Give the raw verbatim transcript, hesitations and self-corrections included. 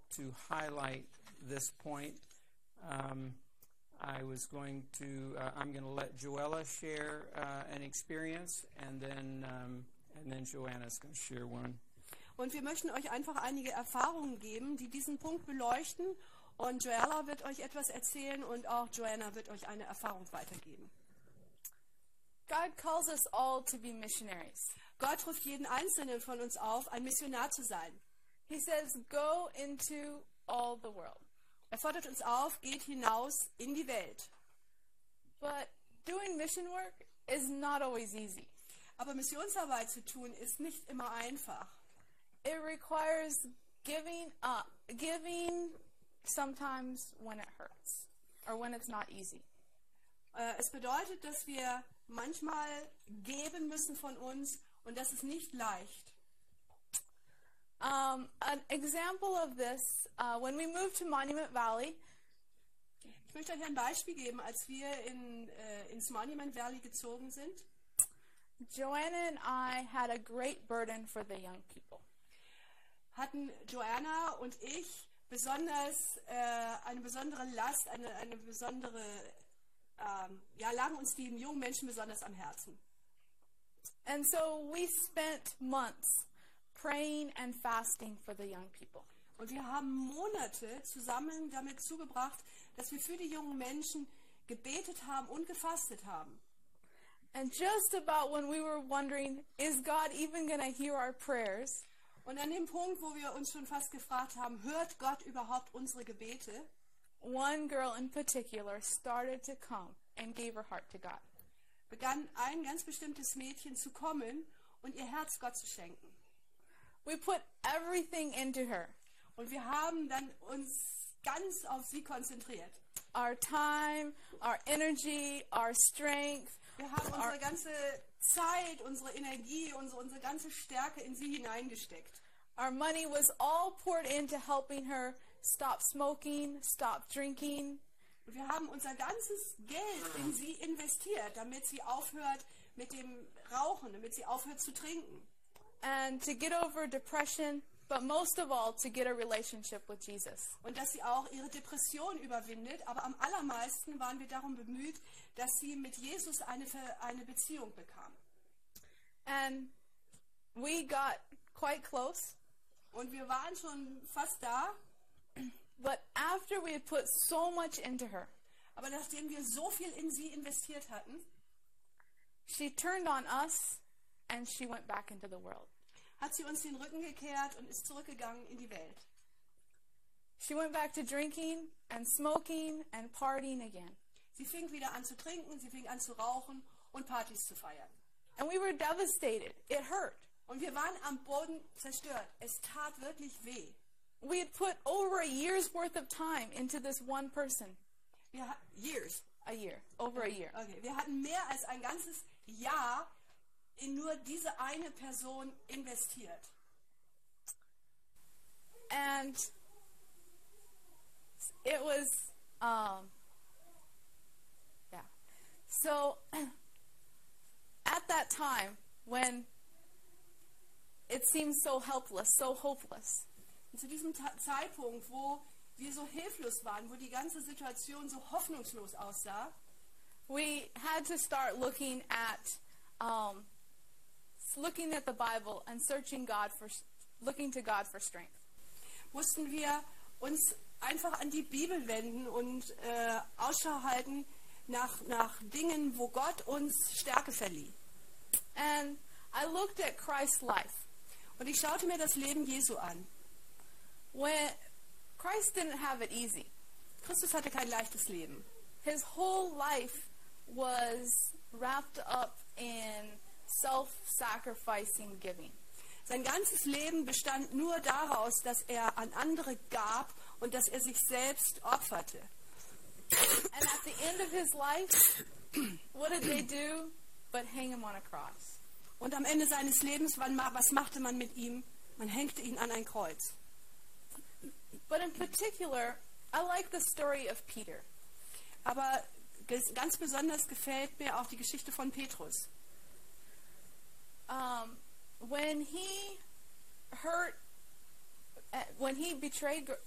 to highlight this point. Um, I was going to, uh, I'm going to let Joella share uh, an experience, and then, um, and then Joanna's going to share one. Und wir möchten euch einfach einige Erfahrungen geben, die diesen Punkt beleuchten. Und Joella wird euch etwas erzählen und auch Joanna wird euch eine Erfahrung weitergeben. God calls us all to be missionaries. Gott ruft jeden Einzelnen von uns auf, ein Missionar zu sein. He says, go into all the world. Er fordert uns auf, geht hinaus in die Welt. But doing mission work is not always easy. Aber Missionsarbeit zu tun ist nicht immer einfach. It requires giving up, giving sometimes when it hurts or when it's not easy. Äh, es bedeutet, dass wir manchmal geben müssen von uns und das ist nicht leicht. Um, an example of this, uh, when we moved to Monument Valley, ich möchte euch ein Beispiel geben, als wir in, äh, ins Monument Valley gezogen sind. Joanna and I had a great burden for the young people. Hatten Joanna und ich besonders äh, eine besondere Last, eine, eine besondere, ähm, ja, lagen uns die jungen Menschen besonders am Herzen. And so we spent months praying and fasting for the young people. Und wir haben Monate zusammen damit zugebracht, dass wir für die jungen Menschen gebetet haben und gefastet haben. And just about when we were wondering, is God even going to hear our prayers? Und an dem Punkt, wo wir uns schon fast gefragt haben, hört Gott überhaupt unsere Gebete? One girl in particular started to come and gave her heart to God. Begann ein ganz bestimmtes Mädchen zu kommen und ihr Herz Gott zu schenken. We put everything into her. Und wir haben dann uns ganz auf sie konzentriert. Our time, our energy, our strength. Wir haben our, unsere ganze Zeit, unsere Energie, unsere, unsere ganze Stärke in sie hineingesteckt. Our money was all poured into helping her stop smoking, stop drinking. Und wir haben unser ganzes Geld in sie investiert, damit sie aufhört mit dem Rauchen, damit sie aufhört zu trinken. And to get over depression, but most of all to get a relationship with Jesus. Und dass sie auch ihre Depression überwindet, aber am allermeisten waren wir darum bemüht, dass sie mit Jesus eine, eine Beziehung bekam. And we got quite close. Und wir waren schon fast da. But after we had put so much into her, aber nachdem wir so viel in sie investiert hatten, she turned on us and she went back into the world. Hat sie uns den Rücken gekehrt und ist zurückgegangen in die Welt. She went back to drinking and smoking and partying again. Sie fing wieder an zu trinken, sie fing an zu rauchen und Partys zu feiern. And we were devastated. It hurt. Und wir waren am Boden zerstört. Es tat wirklich weh. We had put over a year's worth of time into this one person. Wir ha- years. A year. Over a year. Okay, wir hatten mehr als ein ganzes Jahr in nur diese eine Person investiert. And it was, um, yeah. So at that time, when it seemed so helpless, so hopeless, Und zu diesem Ta- Zeitpunkt, wo wir so hilflos waren, wo die ganze Situation so hoffnungslos aussah, we had to start looking at, um, looking at the Bible and searching God for, looking to God for strength. mussten wir uns einfach an die Bibel wenden und äh, Ausschau halten nach, nach Dingen, wo Gott uns Stärke verlieh. And I looked at Christ's life. Und ich schaute mir das Leben Jesu an. When Christ didn't have it easy. Christus hatte kein leichtes Leben. His whole life was wrapped up in self-sacrificing giving. Sein ganzes Leben bestand nur daraus, dass er an andere gab und dass er sich selbst opferte. And at the end of his life, what did they do but hang him on a cross? Und am Ende seines Lebens, was machte man mit ihm? Man hängte ihn an ein Kreuz. But in particular, I like the story of Peter. Aber ganz besonders gefällt mir auch die Geschichte von Petrus. Um, when he hurt, uh, when he betrayed